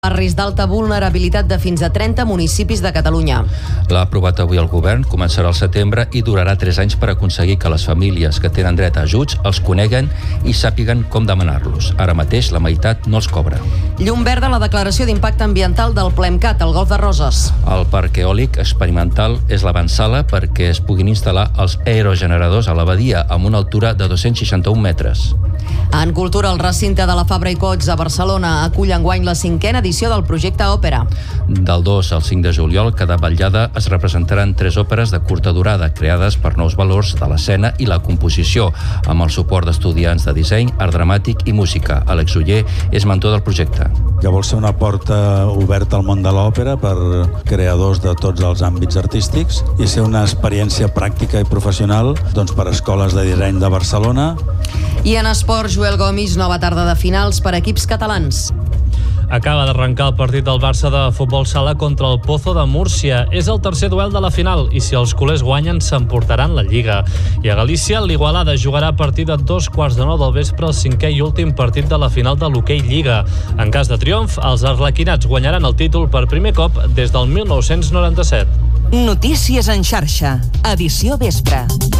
Barris d'alta vulnerabilitat de fins a 30 municipis de Catalunya. L'ha aprovat avui el govern, començarà al setembre i durarà 3 anys per aconseguir que les famílies que tenen dret a ajuts els coneguen i sàpiguen com demanar-los. Ara mateix la meitat no els cobra. Llum verda a la declaració d'impacte ambiental del Plemcat, al Golf de Roses. El parc eòlic experimental és l'avantsala perquè es puguin instal·lar els aerogeneradors a la badia amb una altura de 261 metres. En cultura, el recinte de la Fabra i Coats a Barcelona acull enguany la 5a edició del projecte Òpera. Del 2 al 5 de juliol, cada vetllada es representaran 3 òperes de curta durada creades per nous valors de l'escena i la composició, amb el suport d'estudiants de disseny, art dramàtic i música. Àlex Oller és mentor del projecte. Que vol ser una porta oberta al món de l'òpera per creadors de tots els àmbits artístics i ser una experiència pràctica i professional per escoles de disseny de Barcelona. I en esports, Joel Gomis, nova tarda de finals per equips catalans. Acaba d'arrencar el partit del Barça de futbol sala contra el Pozo de Múrcia. És el tercer duel de la final i si els culers guanyen s'emportaran la Lliga. I a Galícia, l'Igualada jugarà a partir de 2:15 del vespre el 5è i últim partit de la final de l'hoquei Lliga. En cas de triomf, els arlequinats guanyaran el títol per primer cop des del 1997. Notícies en xarxa, edició vespre.